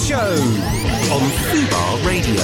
Show on Fubar Radio.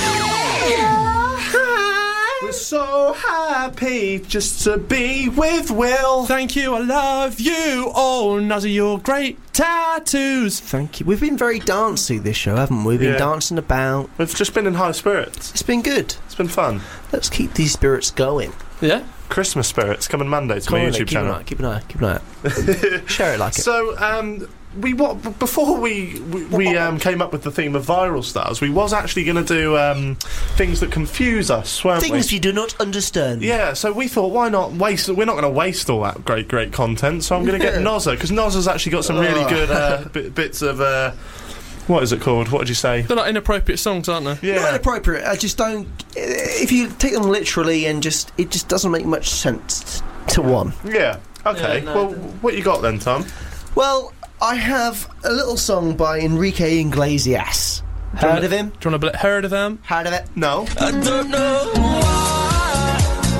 We're so happy just to be with Will. Thank you, I love you. Oh, Nuzzy, your great tattoos. Thank you. We've been very dancey this show, haven't we? We've been dancing about. We've just been in high spirits. It's been good. It's been fun. Let's keep these spirits going. Yeah? Christmas spirits coming Monday to my YouTube channel. Keep an eye out. Share it like it. So, before we came up with the theme of viral stars, we was actually going to do things that confuse us, weren't we? Things you do not understand. Yeah, so we thought, why not waste? We're not going to waste all that great content, so I'm going to get Nozza, because Nozza's actually got some really good bits of... what is it called? What did you say? They're like inappropriate songs, aren't they? Yeah. Not inappropriate. I just don't... If you take them literally and it just doesn't make much sense to one. Yeah, okay. Yeah, no, well, what you got then, Tom? Well, I have a little song by Enrique Iglesias. Heard of him? Do you want to heard of them? Heard of it? No. I don't know why,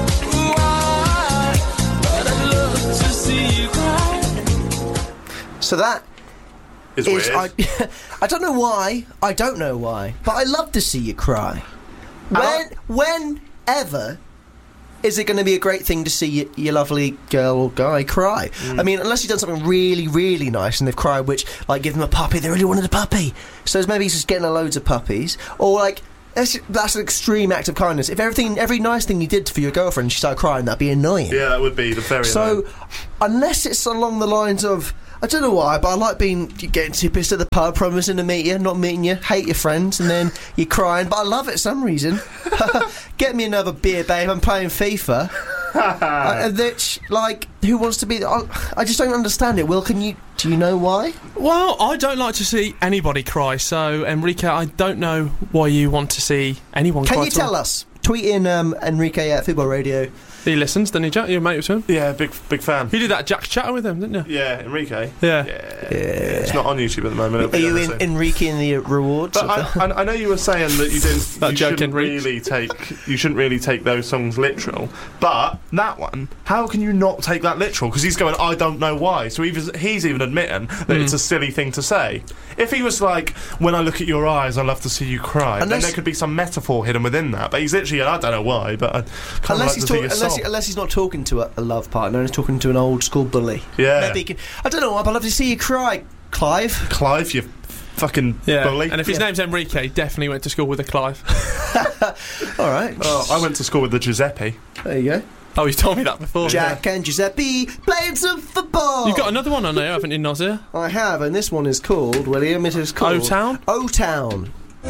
but I'd love to see you cry. So that It's weird. I don't know why. I don't know why. But I love to see you cry. Whenever is it going to be a great thing to see your lovely girl or guy cry? I mean, unless you've done something really, really nice and they've cried, which, like, give them a puppy, they really wanted a puppy. So maybe he's just getting loads of puppies. Or, like, that's an extreme act of kindness. If every nice thing you did for your girlfriend, she started crying, that'd be annoying. Yeah, that would be the very annoying. So, unless it's along the lines of... I don't know why, but I like getting too pissed at the pub, promising to meet you, not meeting you, hate your friends, and then you're crying, but I love it for some reason. Get me another beer, babe, I'm playing FIFA. Who wants to be... I just don't understand it. Will, do you know why? Well, I don't like to see anybody cry, so, Enrique, I don't know why you want to see anyone cry. Can you tell us? Tweet in Enrique at Football Radio. He listens, doesn't he, Jack? You're a mate with him? Yeah, big fan. You did that Jack Chatter with him, didn't you? Yeah, Enrique. Yeah. It's not on YouTube at the moment. Are you Enrique in the rewards? But I know you were saying that you didn't. That you joke shouldn't really take those songs literal. But that one, how can you not take that literal? Because he's going, I don't know why. So he's even admitting that it's a silly thing to say. If he was like, when I look at your eyes, I love to see you cry, then there could be some metaphor hidden within that. But he's literally, I don't know why, but I kind of like to see your soul. Unless he's not talking to a love partner, he's talking to an old school bully. Yeah. Maybe he can, I don't know why, but I'd love to see you cry, Clive. Clive, you fucking bully. And if his name's Enrique, definitely went to school with a Clive. All right. Oh, I went to school with the Giuseppe. There you go. Oh, he's told me that before. Jack and Giuseppe playing some football. You've got another one on there, haven't you, Nozzy? I have, and this one is called, William, it is called... O-Town? O-Town.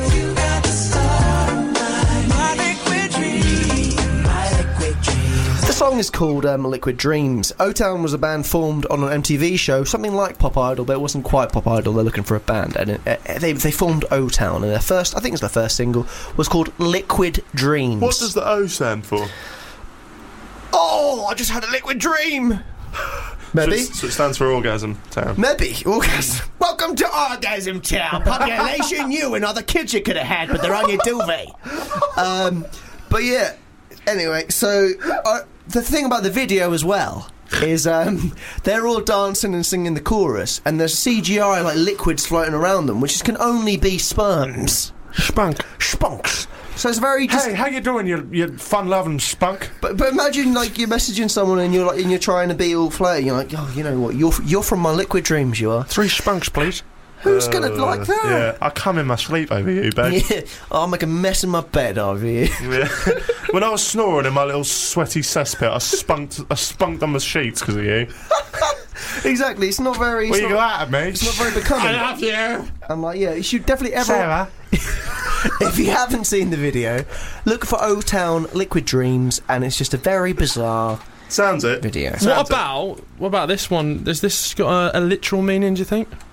The song is called Liquid Dreams. O-Town was a band formed on an MTV show, something like Pop Idol, but it wasn't quite Pop Idol. They're looking for a band, and they formed O-Town, and I think it's their first single, was called Liquid Dreams. What does the O stand for? Oh, I just had a liquid dream. Maybe. So it stands for Orgasm Town. Maybe. Orgasm. Welcome to Orgasm Town. Population you and other kids you could have had, but they're on your duvet. But yeah. Anyway, so the thing about the video as well is they're all dancing and singing the chorus, and there's CGI like liquids floating around them, which can only be sperms. Spunks. So it's very. Hey, how you doing, you fun-loving spunk? But imagine like you're messaging someone and you're trying to be all flirty. You're like, oh, you know what? You're from my liquid dreams. You are. 3 spunks, please. Who's gonna like that? Yeah, I come in my sleep over you, babe. Yeah, I'll make a mess in my bed over you. Yeah. When I was snoring in my little sweaty cesspit, I spunked on the sheets because of you. Exactly. It's not very. Well, you go out of me. It's not very becoming. I love you. I'm like, yeah, you should definitely ever. Sarah. If you haven't seen the video, look for O-Town Liquid Dreams, and it's just a very bizarre. Sounds it. Video. What about this one? Has this got a literal meaning, do you think?